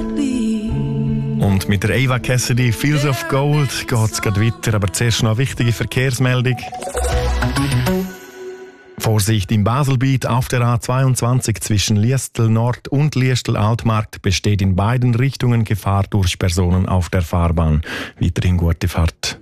Und mit der Ava Cassidy, Fields of Gold, geht es gerade weiter. Aber zuerst noch eine wichtige Verkehrsmeldung. Vorsicht im Baselbiet auf der A22 zwischen Liestel Nord und Liestel Altmarkt besteht in beiden Richtungen Gefahr durch Personen auf der Fahrbahn. Weiterhin gute Fahrt.